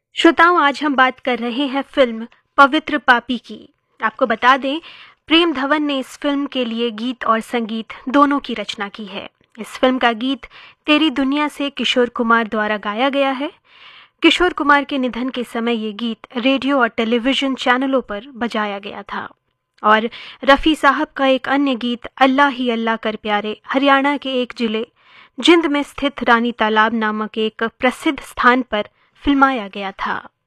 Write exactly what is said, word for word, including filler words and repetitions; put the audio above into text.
श्रोताओं, आज हम बात कर रहे हैं फिल्म पवित्र पापी की। आपको बता दें, प्रेम धवन ने इस फिल्म के लिए गीत और संगीत दोनों की रचना की है। इस फिल्म का गीत तेरी दुनिया से किशोर कुमार द्वारा गाया गया है। किशोर कुमार के निधन के समय ये गीत रेडियो और टेलीविजन चैनलों पर बजाया गया था। और रफ़ी साहब का एक अन्य गीत अल्लाह ही अल्लाह कर प्यारे हरियाणा के एक जिले जिंद में स्थित रानी तालाब नामक एक प्रसिद्ध स्थान पर फिल्माया गया था।